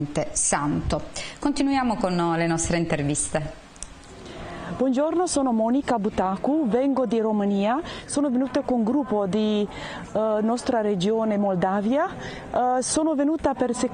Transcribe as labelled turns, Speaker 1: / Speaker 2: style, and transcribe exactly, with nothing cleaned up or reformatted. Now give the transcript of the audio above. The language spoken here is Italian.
Speaker 1: Santo. Continuiamo con le nostre interviste.
Speaker 2: Buongiorno, sono Monica Butacu, vengo di Romania, sono venuta con un gruppo di uh, nostra regione Moldavia, uh, sono venuta per